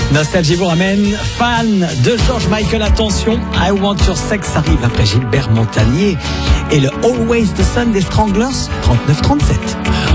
Nostalgie vous ramène. Fan de George Michael, attention, I Want Your Sex arrive après Gilbert Montagnier et le Always the Sun des Stranglers, 39-37.